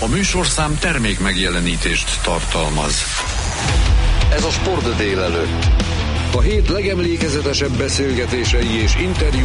műsorszám termék megjelenítést tartalmaz. Ez a Sport délelőtt. A hét legemlékezetesebb beszélgetései és interjú